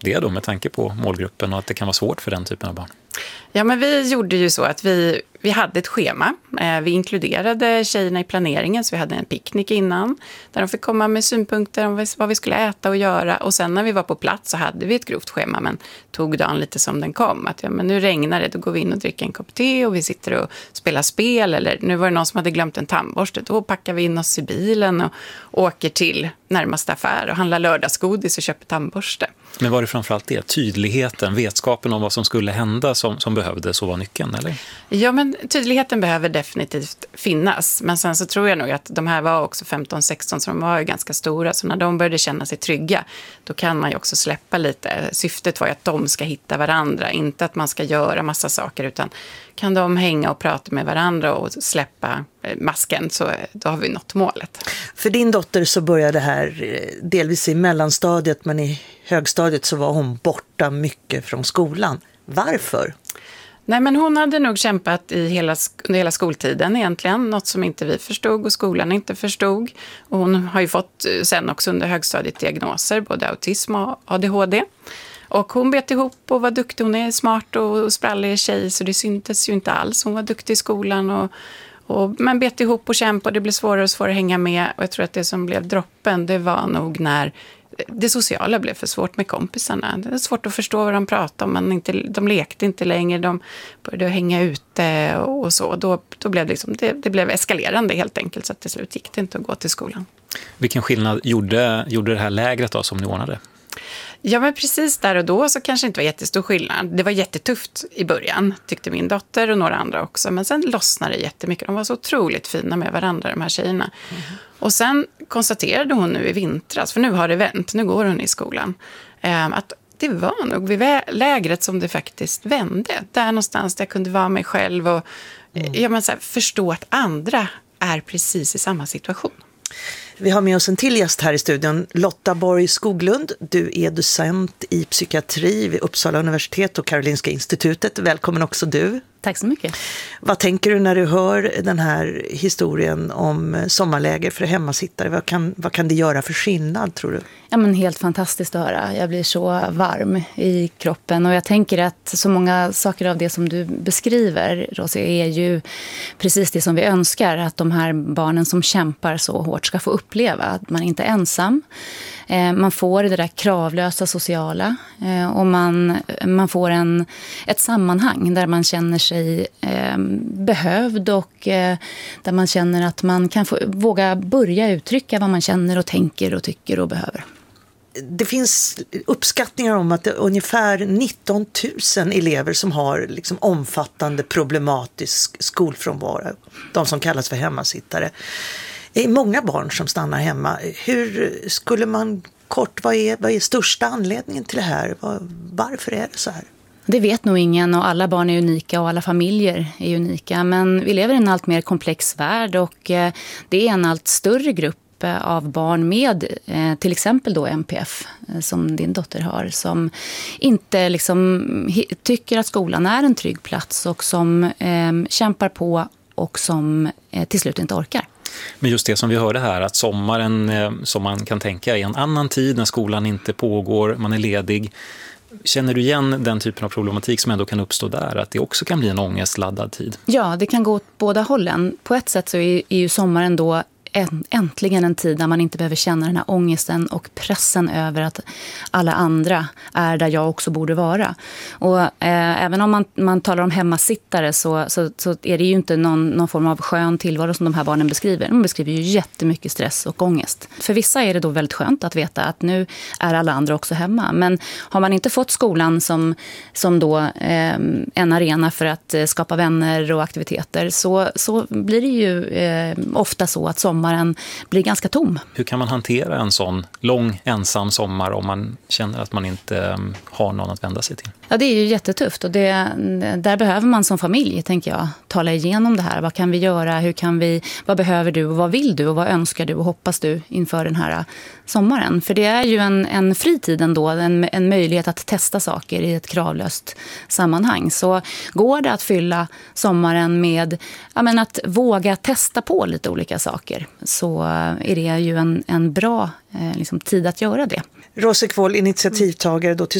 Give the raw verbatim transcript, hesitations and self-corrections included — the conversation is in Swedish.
det då med tanke på målgruppen och att det kan vara svårt för den typen av barn? Ja, men vi gjorde ju så att vi, vi hade ett schema. Vi inkluderade tjejerna i planeringen, så vi hade en picknick innan där de fick komma med synpunkter om vad vi skulle äta och göra. Och sen när vi var på plats så hade vi ett grovt schema, men tog dagen lite som den kom. Att ja, men nu regnar det, då går vi in och dricker en kopp te och vi sitter och spelar spel. Eller nu var det någon som hade glömt en tandborste, då packar vi in oss i bilen och åker till närmaste affär och handlar lördagsgodis och köper tandborste. Men var det framförallt det? Tydligheten, vetskapen om vad som skulle hända som, som behövdes och var nyckeln, eller? Ja, men tydligheten behöver definitivt finnas. Men sen så tror jag nog att de här var också femton sexton, så de var ju ganska stora. Så när de började känna sig trygga, då kan man ju också släppa lite. Syftet var ju att de ska hitta varandra, inte att man ska göra massa saker, utan kan de hänga och prata med varandra och släppa masken, så då har vi nått målet. För din dotter så började det här delvis i mellanstadiet, men i högstadiet så var hon borta mycket från skolan. Varför? Nej, men hon hade nog kämpat i hela, under hela skoltiden egentligen. Något som inte vi förstod och skolan inte förstod. Och hon har ju fått sen också under högstadiet diagnoser, både autism och A D H D. Och hon bet ihop och var duktig. Hon är smart och sprallig tjej, så det syntes ju inte alls. Hon var duktig i skolan och Och, men bet ihop och kämpa, och det blev svårare och svårare att hänga med. Och jag tror att det som blev droppen, det var nog när det sociala blev för svårt med kompisarna. Det är svårt att förstå vad de pratade om. Man inte, de lekte inte längre, de började hänga ute och så. Då, då blev det, liksom, det, det blev eskalerande helt enkelt, så att till slut gick det inte att gå till skolan. Vilken skillnad gjorde, gjorde det här lägret då som ni ordnade? Ja, men precis där och då så kanske inte var jättestor skillnad. Det var jättetufft i början, tyckte min dotter och några andra också. Men sen lossnade det jättemycket. De var så otroligt fina med varandra, de här tjejerna. Mm. Och sen konstaterade hon nu i vintras, för nu har det vänt, nu går hon i skolan, att det var nog vid lägret som det faktiskt vände. Där någonstans där jag kunde vara mig själv och mm. ja, men så här, förstå att andra är precis i samma situation. Vi har med oss en till gäst här i studion, Lotta Borg Skoglund. Du är docent i psykiatri vid Uppsala universitet och Karolinska institutet. Välkommen också du. Tack så mycket. Vad tänker du när du hör den här historien om sommarläger för hemmasittare? Vad kan, vad kan det göra för skillnad, tror du? Ja, men helt fantastiskt att höra. Jag blir så varm i kroppen. Och jag tänker att så många saker av det som du beskriver, Rosie, är ju precis det som vi önskar. Att de här barnen som kämpar så hårt ska få uppleva att man inte är ensam. Man får det där kravlösa sociala. Och man, man får en, ett sammanhang där man känner sig eh, behövd och eh, där man känner att man kan få, våga börja uttrycka vad man känner och tänker och tycker och behöver. Det finns uppskattningar om att det är ungefär nitton tusen elever som har liksom omfattande problematisk skolfrånvaro. De som kallas för hemmasittare. Det är många barn som stannar hemma. Hur skulle man kort, vad är, vad är största anledningen till det här? Var, varför är det så här? Det vet nog ingen, och alla barn är unika och alla familjer är unika. Men vi lever i en allt mer komplex värld, och det är en allt större grupp av barn med eh, till exempel då M P F eh, som din dotter har, som inte liksom he- tycker att skolan är en trygg plats och som eh, kämpar på och som eh, till slut inte orkar. Men just det som vi hörde här, att sommaren eh, som man kan tänka är en annan tid när skolan inte pågår, man är ledig. Känner du igen den typen av problematik som ändå kan uppstå där? Att det också kan bli en ångestladdad tid? Ja, det kan gå åt båda hållen. På ett sätt så är, är ju sommaren då äntligen en tid där man inte behöver känna den här ångesten och pressen över att alla andra är där jag också borde vara. Och eh, även om man, man talar om hemmasittare så, så, så är det ju inte någon, någon form av skön tillvaro som de här barnen beskriver. De beskriver ju jättemycket stress och ångest. För vissa är det då väldigt skönt att veta att nu är alla andra också hemma. Men har man inte fått skolan som, som då eh, en arena för att eh, skapa vänner och aktiviteter, så, så blir det ju eh, ofta så att sommar blir ganska tom. Hur kan man hantera en sån lång ensam sommar om man känner att man inte har någon att vända sig till? Ja, det är ju jättetufft, och det, där behöver man som familj, tänker jag, tala igenom det här. Vad kan vi göra? Hur kan vi, vad behöver du och vad vill du och vad önskar du och hoppas du inför den här sommaren? För det är ju en, en fritid ändå, en, en möjlighet att testa saker i ett kravlöst sammanhang. Så går det att fylla sommaren med ja, men att våga testa på lite olika saker, så är det ju en, en bra eh, liksom, tid att göra det. Rosie Kvål, initiativtagare då till